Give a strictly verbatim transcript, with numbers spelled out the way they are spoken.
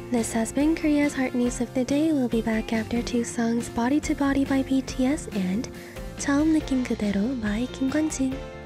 This has been Korea's Heart News of the Day. We'll be back after two songs, Body to Body by B T S and 처음 느낌 그대로 by Kim Kwan-jin.